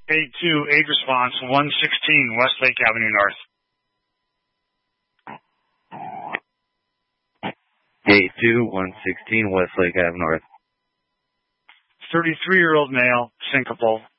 82, age response, 116 Westlake Avenue North. 82-116 Westlake Ave North. 33-year-old male, syncopal,